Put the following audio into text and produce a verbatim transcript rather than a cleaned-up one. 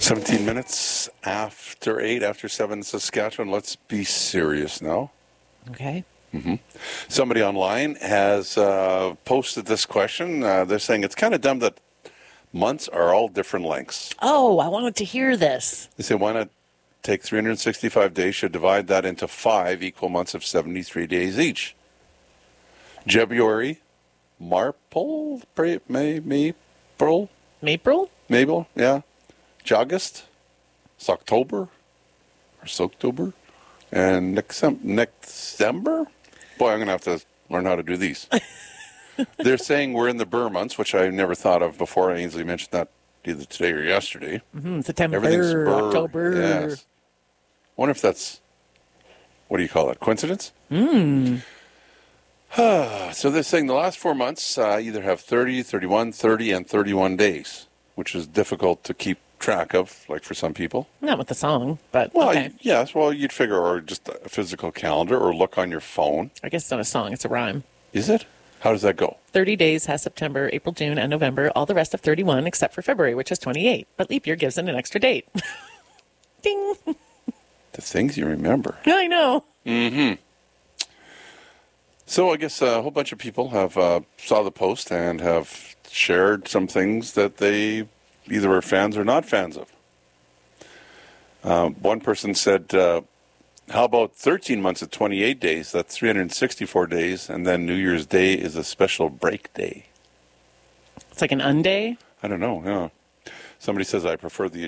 seventeen minutes after eight, after seven in Saskatchewan. Let's be serious now. Okay. Mm-hmm. Somebody online has uh, posted this question. Uh, they're saying it's kind of dumb that months are all different lengths. Oh, I wanted to hear this. They say, why not take three hundred sixty-five days, should divide that into five equal months of seventy-three days each. February, Marple, May, April, April? Mabel, yeah. August, October, or October, and next December. Boy, I'm going to have to learn how to do these. They're saying we're in the Burr months, which I never thought of before. Ainsley mentioned that either today or yesterday. Mm-hmm. September, Everything's Burr. October. Yes. I wonder if that's, what do you call that, coincidence? Mm. So they're saying the last four months uh, either have thirty, thirty-one, thirty, and thirty-one days, which is difficult to keep track of, like for some people. Not with the song, but Well, okay. y- yes, well, you'd figure, or just a physical calendar, or look on your phone. I guess it's not a song, it's a rhyme. Is it? How does that go? thirty days has September, April, June, and November. All the rest of thirty-one, except for February, which is twenty-eight. But leap year gives it an extra date. Ding! The things you remember. I know. Mm-hmm. So I guess a whole bunch of people have uh, saw the post and have shared some things that they either are fans or not fans of. Uh, one person said, uh, how about thirteen months of twenty-eight days? That's three hundred sixty-four days, and then New Year's Day is a special break day. It's like an unday. I don't know, yeah. Somebody says, I prefer the